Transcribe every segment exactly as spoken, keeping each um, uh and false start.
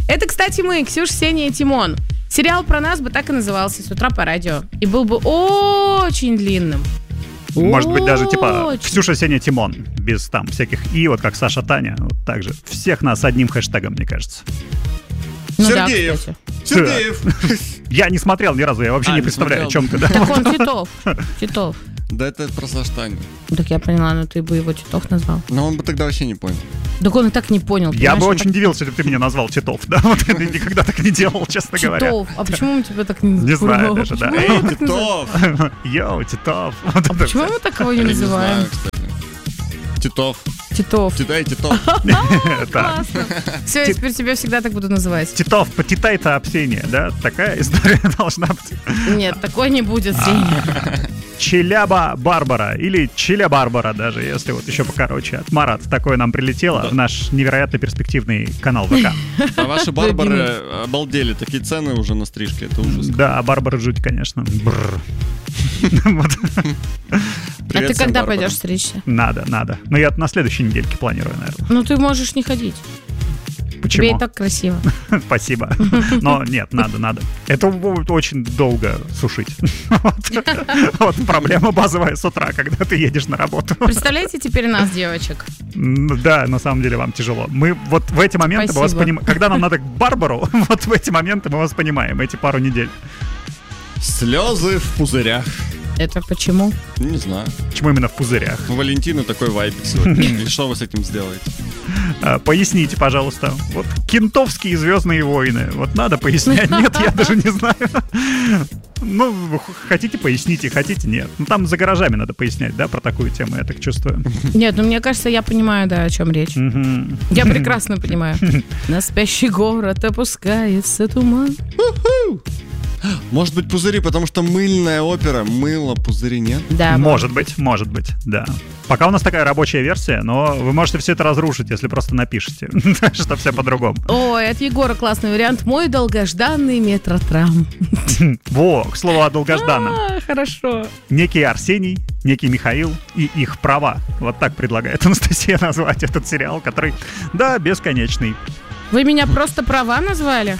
Это, кстати, мы, Ксюша, Сеня и Тимон. Сериал про нас бы так и назывался «С утра по радио». И был бы очень длинным. Может быть, даже типа Ксюша, Сеня, Тимон. Без там всяких «и», вот как Саша, Таня. Вот так же. Всех нас одним хэштегом, мне кажется. Ну, Сергеев. Да, Сергеев. Я не смотрел ни разу, я вообще а, не представляю, смотрел. О чем ты. Да? Так он Титов. Титов. Да это про Сашу Таню. Так я поняла, но ты бы его Титов назвал. Но он бы тогда вообще не понял. Так он и так не понял. Я бы очень так... удивился, если бы ты меня назвал Титов. Да, вот я никогда так не делал, честно Титов. говоря. Титов. А почему мы тебя так не называем? Не знаю даже, да. Эй, Титов. Йоу, Титов. А почему мы такого не называем? Титов. Титов. Титай, Титов. Классно. Все, я теперь тебя всегда так буду называть. Титов, по Титай-то общение, да? Такая история должна быть. Нет, такой не будет, Сеня. Челяба-Барбара или Челя-Барбара даже, если вот еще покороче. От Марат такое нам прилетело в наш невероятно перспективный канал ВК. А ваши Барбары обалдели, такие цены уже на стрижке, это ужас. Да, Барбары жуть, конечно. А ты когда пойдешь стричься? Надо, надо. Но я на следующей недельке планирую, наверное. Ну ты можешь не ходить. Почему? Тебе и так красиво. Спасибо. Но нет, надо, надо. Это очень долго сушить. Вот проблема базовая с утра, когда ты едешь на работу. Представляете теперь нас, девочек? Да, на самом деле вам тяжело. Мы вот в эти моменты мы вас понимаем. Когда нам надо к Барбару, вот в эти моменты мы вас понимаем, эти пару недель. Слезы в пузырях. Это почему? Не знаю. Почему именно в пузырях? У Валентины такой вайбик сегодня. И что вы с этим сделаете? А, поясните, пожалуйста. Вот кентовские «Звездные войны». Вот надо пояснять. Нет, я даже не знаю. Ну, хотите, поясните, хотите, нет. Ну, там за гаражами надо пояснять, да, про такую тему, я так чувствую. Нет, ну, мне кажется, я понимаю, да, о чем речь. Я прекрасно понимаю. На спящий город опускается туман. Может быть, пузыри, потому что мыльная опера. Мыло, пузыри нет? Да. Может быть, может быть, да. Пока у нас такая рабочая версия, но вы можете все это разрушить, если просто напишите, что все по-другому. Ой, от Егора классный вариант. Мой долгожданный метротрам. Во, к слову о долгожданном. А, хорошо. Некий Арсений, некий Михаил и их права. Вот так предлагает Анастасия назвать этот сериал, который, да, бесконечный. Вы меня просто права назвали?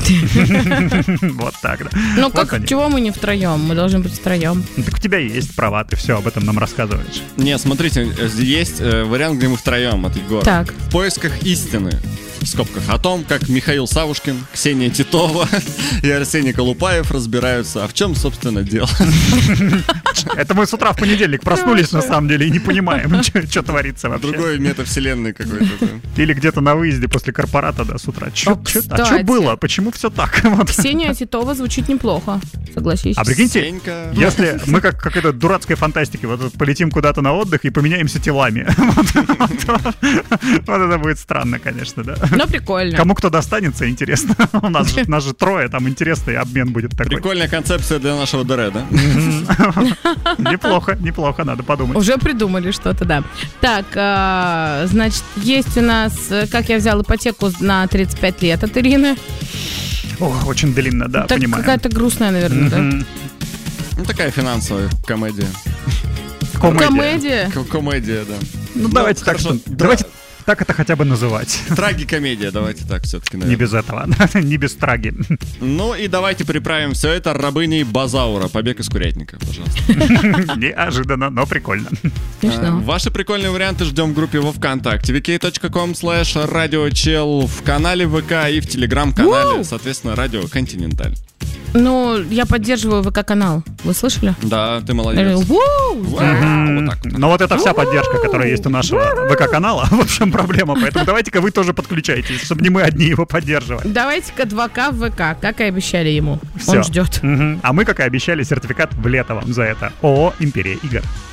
Вот так, да. Ну как, чего мы не втроем? Мы должны быть втроем. Так у тебя есть права, ты все об этом нам рассказываешь. Не, смотрите, есть вариант, где мы втроем от Егора. Так. В поисках истины. В скобках о том, как Михаил Савушкин, Ксения Титова и Арсений Колупаев разбираются, а в чем, собственно, дело. Это мы с утра в понедельник проснулись, на самом деле, и не понимаем, что творится вообще. Другой метавселенной какой-то. Или где-то на выезде после корпората, да, с утра. А что было? Почему все так? Ксения Титова звучит неплохо, согласись. А прикиньте, если мы как какая-то дурацкая фантастика, вот полетим куда-то на отдых и поменяемся телами. Вот это будет странно, конечно, да. Ну, прикольно. Кому кто достанется, интересно. У нас же, нас же трое, там интересный обмен будет такой. Прикольная концепция для нашего ДР, да? Неплохо, неплохо, надо подумать. Уже придумали что-то, да. Так, а, значит, есть у нас «Как я взял ипотеку на тридцать пять лет» от Ирины. Ох, очень длинно, да, так понимаю. Какая-то грустная, наверное, да? Ну, такая финансовая комедия. Комедия? Комедия, комедия да. Ну, давайте так, что... Давайте... Так это хотя бы называть. Трагикомедия, давайте так все-таки, наверное. Не без этого, не без траги. Ну и давайте приправим все это рабыней Базаура. Побег из курятника, пожалуйста. Неожиданно, но прикольно. Смешно. Ваши прикольные варианты ждем в группе во ВКонтакте. vk.com слэш радиочел в канале ВК и в Телеграм-канале, соответственно, Радио Континенталь. Ну, я поддерживаю ВК-канал. Вы слышали? Да, ты молодец. Но вот это вся поддержка, которая есть у нашего ВК-канала. Вот в чем проблема. Поэтому давайте-ка вы тоже подключайтесь, чтобы не мы одни его поддерживали. Давайте-ка два ка в ВК, как и обещали ему. Он ждет. А мы, как и обещали, сертификат в лето вам за это. ООО «Империя игр».